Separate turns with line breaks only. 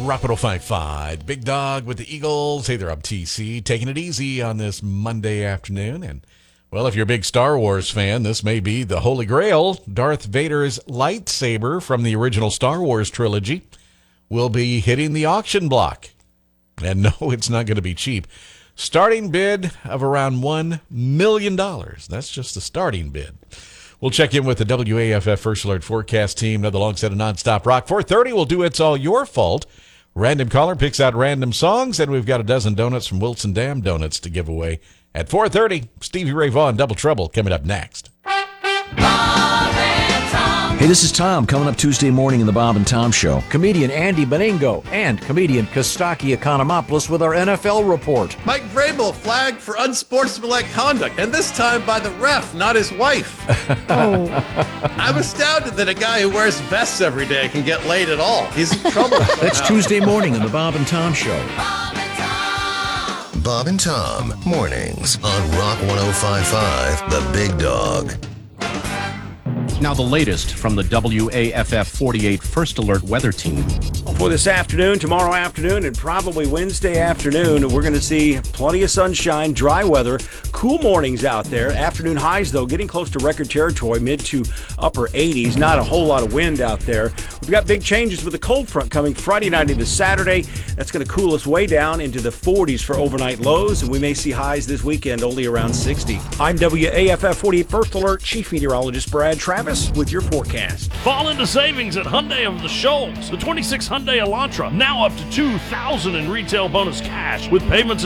Rock 105.5. Big Dog with the Eagles. Hey there, I'm TC. Taking it easy on this Monday afternoon. And, well, if you're a big Star Wars fan, this may be the Holy Grail. Darth Vader's lightsaber from the original Star Wars trilogy will be hitting the auction block. And no, it's not going to be cheap. Starting bid of around $1 million. That's just the starting bid. We'll check in with the WAFF First Alert Forecast team. Another long set of nonstop rock. 4:30, we'll do It's All Your Fault. Random caller picks out random songs, and we've got a dozen donuts from Wilson Dam Donuts to give away at 4:30. Stevie Ray Vaughan, Double Trouble, coming up next.
Hey, this is Tom, coming up Tuesday morning in the Bob and Tom Show. Comedian Andy Beningo and comedian Kostaki Economopoulos with our NFL report.
Mike Vrabel flagged for unsportsmanlike conduct, and this time by the ref, not his wife. I'm astounded that a guy who wears vests every day can get laid at all. He's in trouble.
That's Tuesday morning in the Bob and Tom Show.
Bob and Tom, mornings on Rock 105.5, The Big Dog.
Now the latest from the WAFF 48 First Alert Weather Team.
For this afternoon, tomorrow afternoon, and probably Wednesday afternoon, we're going to see plenty of sunshine, dry weather, cool mornings out there. Afternoon highs, though, getting close to record territory, mid to upper 80s. Not a whole lot of wind out there. We've got big changes with the cold front coming Friday night into Saturday. That's going to cool us way down into the 40s for overnight lows, and we may see highs this weekend only around 60. I'm WAFF 48 First Alert Chief Meteorologist Brad Travis with your forecast.
Fall into savings at Hyundai of the Shoals. The 26 Hyundai Elantra, now up to $2,000 in retail bonus cash with payments